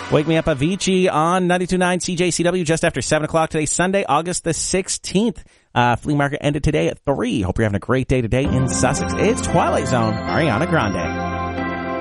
Wake Me Up Avicii on 92.9 CJCW just after 7 o'clock today, Sunday, August the 16th. Flea market ended today at 3. Hope you're having a great day today in Sussex. It's Twilight Zone, Ariana Grande.